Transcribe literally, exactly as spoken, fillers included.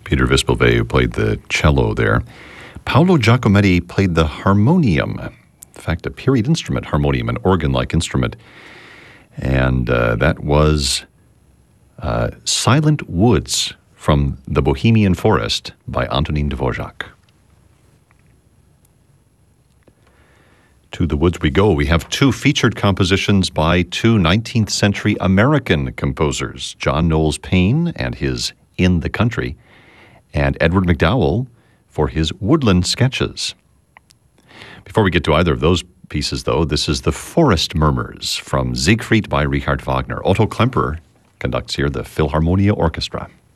Peter Vispilve, who played the cello there. Paolo Giacometti played the harmonium. In fact, a period instrument, harmonium, an organ-like instrument. And uh, that was uh, Silent Woods from The Bohemian Forest by Antonin Dvorak. To the woods we go. We have two featured compositions by two nineteenth century American composers, John Knowles Paine and his In the Country, and Edward MacDowell for his Woodland Sketches. Before we get to either of those pieces, though, this is the Forest Murmurs from Siegfried by Richard Wagner. Otto Klemperer conducts here the Philharmonia Orchestra.